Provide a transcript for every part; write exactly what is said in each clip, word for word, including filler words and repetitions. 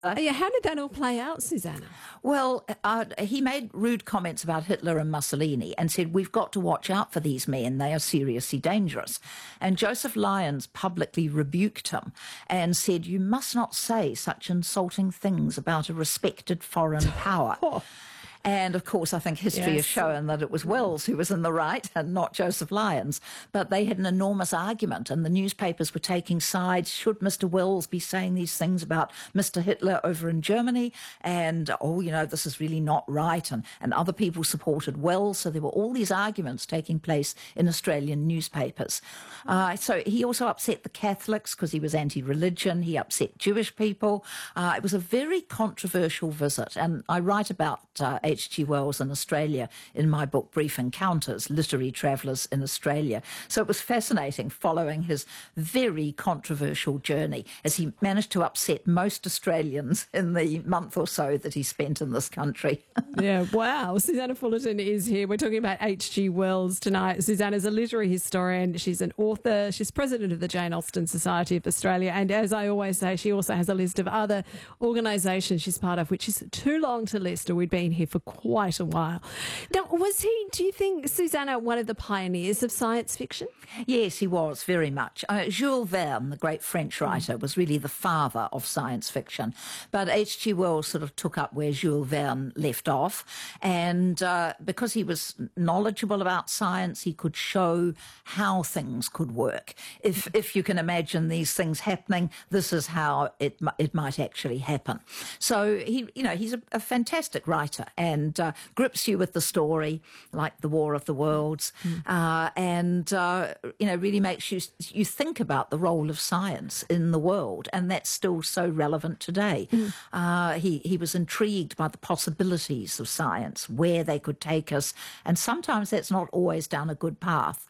Oh, yeah, how did that all play out, Susanna? Well, uh, he made rude comments about Hitler and Mussolini and said, we've got to watch out for these men. They are seriously dangerous. And Joseph Lyons publicly rebuked him and said, you must not say such insulting things about a respected foreign power. Oh. And, of course, I think history yes. has shown that it was Wells who was in the right and not Joseph Lyons. But they had an enormous argument, and the newspapers were taking sides. Should Mister Wells be saying these things about Mister Hitler over in Germany? And, oh, you know, this is really not right. And, and other people supported Wells. So there were all these arguments taking place in Australian newspapers. Uh, so he also upset the Catholics because he was anti-religion. He upset Jewish people. Uh, it was a very controversial visit. And I write about uh, H G Wells in Australia in my book, Brief Encounters, Literary Travellers in Australia. So it was fascinating following his very controversial journey as he managed to upset most Australians in the month or so that he spent in this country. Yeah, wow. Susanna Fullerton is here. We're talking about H G Wells tonight. Susanna's a literary historian. She's an author. She's president of the Jane Austen Society of Australia. And as I always say, she also has a list of other organisations she's part of, which is too long to list, or we'd been here for quite a while. Now, was he, do you think, Susanna, one of the pioneers of science fiction? Yes, he was, very much. Uh, Jules Verne, the great French writer, was really the father of science fiction. But H G Wells sort of took up where Jules Verne left off. And uh, because he was knowledgeable about science, he could show how things could work. If if you can imagine these things happening, this is how it it might actually happen. So he, you know, he's a, a fantastic writer and uh, grips you with the story, like The War of the Worlds, mm. uh, and uh, you know, really makes you you think about the role of science in the world, and that's still so relevant today. Mm. Uh, he he was intrigued by the possibilities of science, where they could take us, and sometimes that's not always down a good path.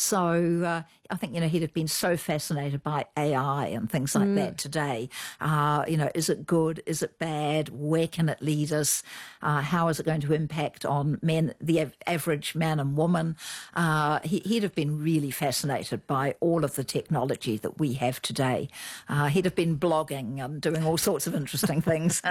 So uh, I think, you know, he'd have been so fascinated by A I and things like mm. that today. Uh, you know, is it good? Is it bad? Where can it lead us? Uh, how is it going to impact on men, the av- average man and woman? Uh, he, he'd have been really fascinated by all of the technology that we have today. Uh, he'd have been blogging and doing all sorts of interesting things.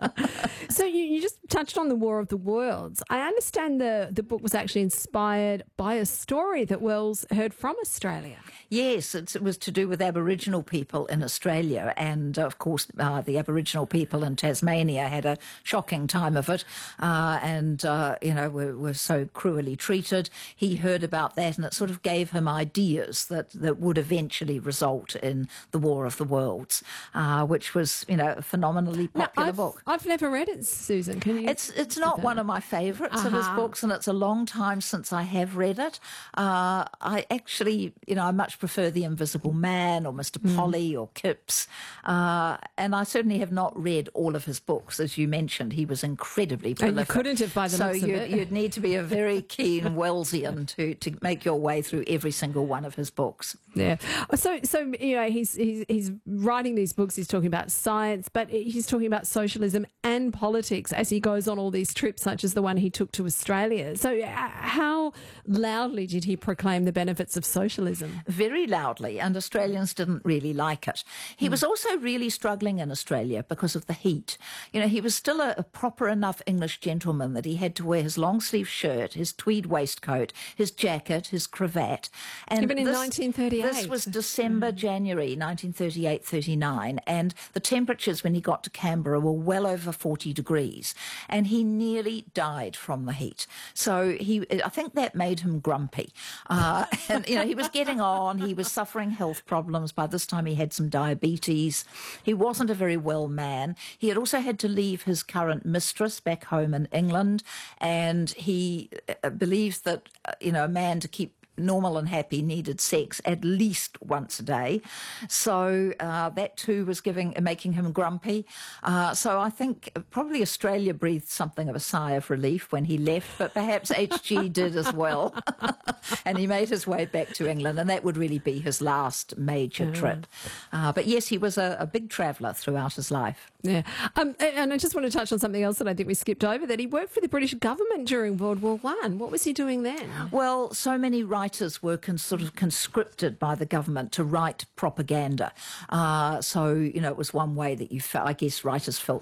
So you, you just touched on the War of the Worlds. I understand the, the book was actually inspired by a story that Wells heard from Australia. Yes, it's, it was to do with Aboriginal people in Australia, and of course uh, the Aboriginal people in Tasmania had a shocking time of it, uh, and uh, you know were, were so cruelly treated. He heard about that, and it sort of gave him ideas that, that would eventually result in the War of the Worlds, uh, which was, you know, a phenomenally popular now, I've, book. I've never read it, Susan. Can you? It's it's not one of my favourites uh-huh. of his books, and it's a long time since I have read it. Uh, I actually, you know, I much prefer The Invisible Man or Mister Mm. Polly or Kipps, uh, and I certainly have not read all of his books. As you mentioned, he was incredibly prolific. And you couldn't have by the so looks you, of it. you'd need to be a very keen Wellsian to, to make your way through every single one of his books. Yeah. So, so you know, he's, he's, he's writing these books, he's talking about science, but he's talking about socialism and politics as he goes on all these trips, such as the one he took to Australia. So uh, how loudly did he proclaim the benefits of socialism? Very loudly, and Australians didn't really like it. He mm. was also really struggling in Australia because of the heat. You know, he was still a, a proper enough English gentleman that he had to wear his long-sleeve shirt, his tweed waistcoat, his jacket, his cravat. And even in this, nineteen thirty-eight. This was December, January nineteen thirty-eight thirty-nine, and the temperatures when he got to Canberra were well over forty degrees, and he nearly died from the heat. So he, I think that made him grumpy. Uh, and, you know, he was getting on, he was suffering health problems. By this time he had some diabetes. He wasn't a very well man. He had also had to leave his current mistress back home in England, and he uh, believes that, uh, you know, a man to keep normal and happy needed sex at least once a day. So uh, that too was giving, making him grumpy. Uh, so I think probably Australia breathed something of a sigh of relief when he left, but perhaps H G did as well. And he made his way back to England, and that would really be his last major trip. Uh, but yes, he was a, a big traveller throughout his life. Yeah. Um, and I just want to touch on something else that I think we skipped over, that he worked for the British government during World War One. What was he doing then? Well, so many writers were con- sort of conscripted by the government to write propaganda. Uh, so, you know, it was one way that you felt, I guess writers felt